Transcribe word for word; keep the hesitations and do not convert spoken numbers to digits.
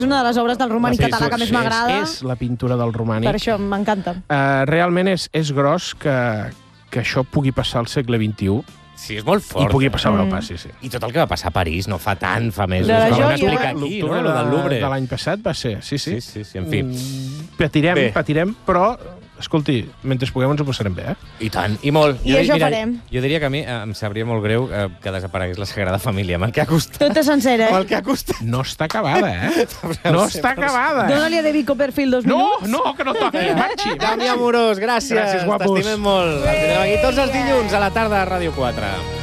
És una de les obres del romànic català que més m'agrada. És, és la pintura del romànic. Per això m'encanta. Uh, realment és, és gros que, que això pugui passar al segle vint-i-u. Sí, és molt fort. I pugui passar a Europa, Mm. sí, sí. I tot el que va passar a París no fa tant, fa mesos. De la que ho van joia. explicar aquí, no? L'octubre Lo del Louvre. de, de l'any passat va ser, sí, sí. Sí, sí, sí, en fi. Mm, patirem, Bé. patirem, però, escolti, mentre puguem ens ho passarem bé, eh? I tant, i molt. I això farem. Jo diria que a mi eh, em sabria molt greu eh, que desaparegués la Sagrada Família, amb el que ha costat. Tota sencera, Amb eh? el que ha costat. No està acabada, eh? No està acabada. Dóna-li a David Copperfield dos No, minuts. no, que no toqui, marxi. Dami Amorós, gràcies. Gràcies, guapos. T'estimem molt. El tindrem aquí tots els dilluns a la tarda a Ràdio quatre.